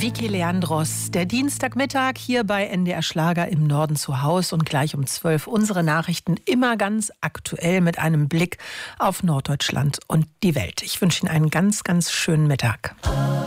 Vicky Leandros, der Dienstagmittag hier bei NDR Schlager im Norden zu Hause und gleich um 12 unsere Nachrichten immer ganz aktuell mit einem Blick auf Norddeutschland und die Welt. Ich wünsche Ihnen einen ganz, ganz schönen Mittag.